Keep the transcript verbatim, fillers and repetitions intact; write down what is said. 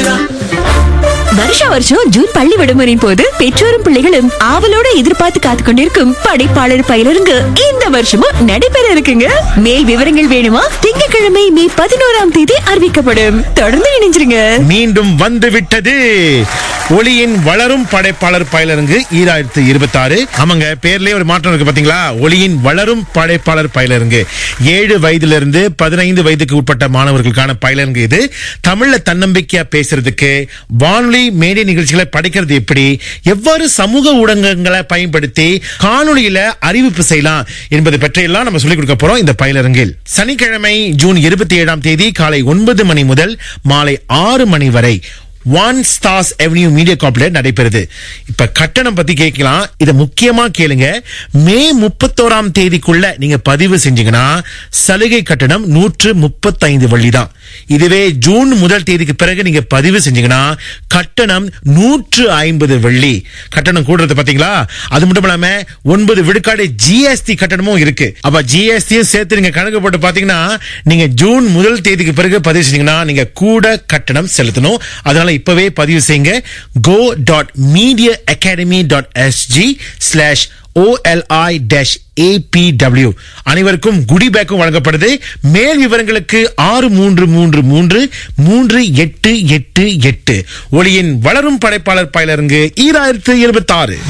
வருஷ வருஷம் ஜூன் பள்ளி விடுமுறையின் போது பெற்றோரும் பிள்ளைகளும் ஆவலோட எதிர்பார்த்து காத்து கொண்டிருக்கும் படைப்பாளர் பயிலரங்கு இந்த வருஷமும் நடைபெற இருக்குங்க. மேல் விவரங்கள் வேணுமா? திங்கட்கிழமை மே பதினோராம் தேதி அறிவிக்கப்படும். தொடர்ந்து இணைஞ்சிருங்க. மீண்டும் வந்து விட்டது ஒளியின் வளரும் படைப்பாளர் பயிலரங்கு ஈராயிரத்தி இருபத்தி ஆறு. ஆமாங்க, பேர்லயே ஒரு மாற்றம் இருக்கு பாத்தீங்களா? ஒளியின் வளரும் படைப்பாளர் பயிலரங்கு. ஏழு வயதிலிருந்து பதினைந்து வயதுக்கு உட்பட்ட மாணவர்களுக்கான பயிலரங்கு இது. தமிழ்ல தன்னம்பிக்கையா பேசுறதுக்கு, வானொலி மேடை நிகழ்ச்சிகளை படிக்கிறது எப்படி, எவ்வாறு சமூக ஊடகங்களை பயன்படுத்தி காணொலியில அறிவிப்பு செய்யலாம் என்பது பற்றியெல்லாம் நம்ம சொல்லிக் கொடுக்க போறோம் இந்த பயிலரங்கில். சனிக்கிழமை ஜூன் இருபத்தி ஏழாம் தேதி காலை ஒன்பது மணி முதல் மாலை ஆறு மணி வரை one stars avenue media complex நடைபெறுது. இப்ப கட்டணம் பத்தி கேட்கலாம். இத முக்கியமா கேளுங்க. மே முப்பத்தோராம் தேதிக்குள்ள நீங்க பதிவு செஞ்சீங்கன்னா சலுகை கட்டணம் நூற்று முப்பத்தி ஐந்து வள்ளி தான். இதுவே ஜூன் முதல் தேதிக்கு பிறகு நீங்க பதிவு செஞ்சீங்கன்னா கட்டணம் நூற்று ஐம்பது வெள்ளி. கட்டணம் கூடுறது பாத்தீங்களா? அது மட்டும் இல்லாம ஒன்பது விழுக்காடு ஜிஎஸ்டி கட்டணமும் இருக்கு. அப்ப ஜிஎஸ்டியும் சேர்த்து நீங்க கணக்கு போட்டு பாத்தீங்கன்னா நீங்க ஜூன் முதல் தேதிக்கு பிறகு பதிவு செஞ்சீங்கன்னா நீங்க கூட கட்டணம் செலுத்தணும். அதனால இப்பவே பதிவு செய்யுங்க. go dot media academy dot s g slash O L I A P W. அனைவருக்கும் குடி பேக்கும் வழங்கப்படுது. மேல் விவரங்களுக்கு ஆறு மூன்று மூன்று மூன்று மூன்று எட்டு எட்டு எட்டு. ஒளியின் வளரும் படைப்பாளர் பயிலரங்கு ஈராயிரத்து இருபத்தி ஆறு.